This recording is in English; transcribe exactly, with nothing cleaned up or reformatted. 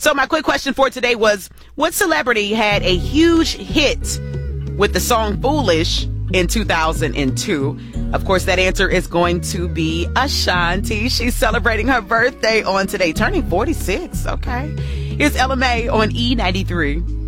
So my quick question for today was, what celebrity had a huge hit with the song Foolish in two thousand two? Of course, that answer is going to be Ashanti. She's celebrating her birthday on today, turning forty-six. Okay. Here's Ella Mai on E ninety-three.